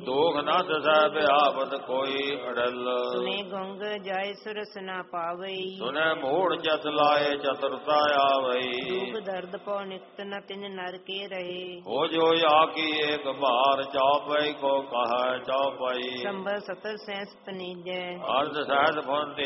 ਦੋਖ ਨਾ ਦਸੈ ਬਿਆਪਤ ਕੋਈ ਅੜਲ। ਸੁਨੇ ਗੁੰਗ ਜਾਇ ਸੁਰਸ ਨਾ ਪਾਵਈ, ਸੁਨੇ ਮੋੜ ਚਤ ਲਾਏ ਚਤੁਰਤਾ ਆਵਈ। ਦੁਖ ਦਰਦ ਪਉ ਨਿਕਟ ਨ ਤਿਨ ਨਰ ਕੇ ਰਹੇ, ਹੋ ਜੋ ਆਕੀ ਏਕ ਬਾਰ ਚੌਪਈ ਕੋ ਕਹੈ ਚੌਪਈ। ਸੰਭਰ ਸਤਰ ਸੈਂਸ ਪਨੀਜੈ, ਅਰਧ ਸਹਿਜ ਫੁਨ